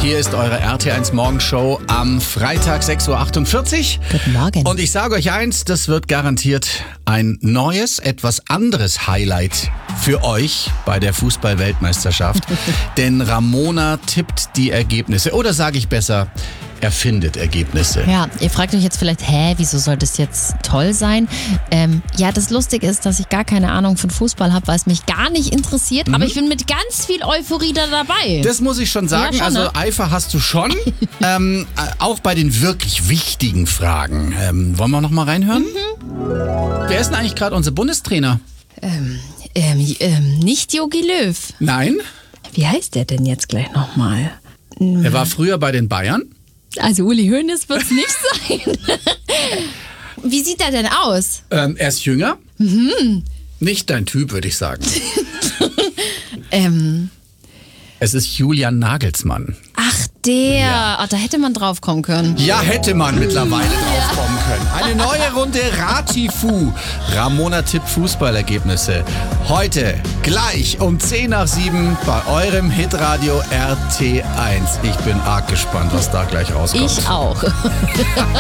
Hier ist eure RT1 Morgenshow am Freitag 6.48 Uhr. Guten Morgen. Und ich sage euch eins, das wird garantiert ein neues, etwas anderes Highlight für euch bei der Fußball-Weltmeisterschaft. Denn Ramona tippt die Ergebnisse. Oder sage ich besser, erfindet Ergebnisse. Ja, ihr fragt euch jetzt vielleicht, wieso soll das jetzt toll sein? Ja, das Lustige ist, dass ich gar keine Ahnung von Fußball habe, weil es mich gar nicht interessiert. Aber ich bin mit ganz viel Euphorie da dabei. Das muss ich schon sagen. Ja, schon, also Eifer hast du schon. Auch bei den wirklich wichtigen Fragen. Wollen wir noch mal reinhören? Wer ist denn eigentlich gerade unser Bundestrainer? Nicht Jogi Löw. Nein, Wie heißt der denn jetzt gleich nochmal? er war früher bei den Bayern. Also Uli Hoeneß wird es nicht sein. Wie sieht er denn aus? Er ist jünger. Nicht dein Typ, würde ich sagen. Es ist Julian Nagelsmann. Ach, der. Ja. Da hätte man drauf kommen können. Ja, hätte man mittlerweile drauf kommen können. Eine neue Runde Ratifu. Ramona tippt Fußballergebnisse. Heute gleich um 6:50 bei eurem Hitradio RT1. Ich bin arg gespannt, was da gleich rauskommt. Ich auch.